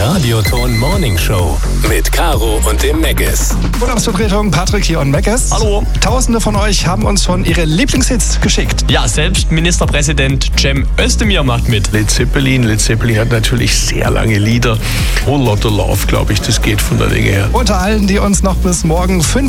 Radioton Morning Show mit Caro und dem Meggis. Urlaubsvertretung Patrick hier und Meggis. Hallo. Tausende von euch haben uns schon ihre Lieblingshits geschickt. Ja, selbst Ministerpräsident Cem Özdemir macht mit. Led Zeppelin hat natürlich sehr lange Lieder. Whole Lotta Love, glaube ich, das geht von der Länge her. Unter allen, die uns noch bis morgen 5